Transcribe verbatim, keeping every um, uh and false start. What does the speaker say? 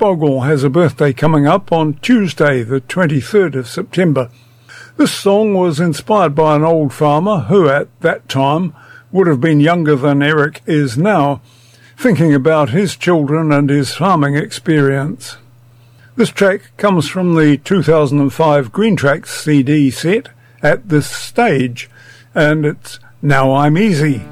Bogle has a birthday coming up on Tuesday, the twenty-third of September. This song was inspired by an old farmer who, at that time, would have been younger than Eric is now, thinking about his children and his farming experience. This track comes from the two thousand five Green Tracks C D set, At This Stage, and it's Now I'm Easy.